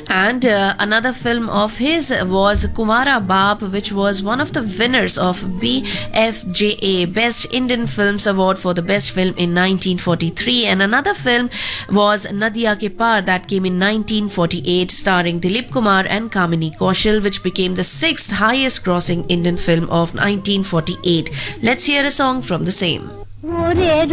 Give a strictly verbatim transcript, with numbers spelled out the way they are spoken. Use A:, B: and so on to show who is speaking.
A: And uh, another film of his was Kumara Baap, which was one of the winners of B F J A Best Indian Films Award for the best film in nineteen forty-three. And another film was Nadia Ke Paar, that came in nineteen forty-eight, starring Dilip Kumar and Kamini Kaushal, which became the sixth highest grossing Indian film of nineteen forty-eight. Let's hear a song from the same.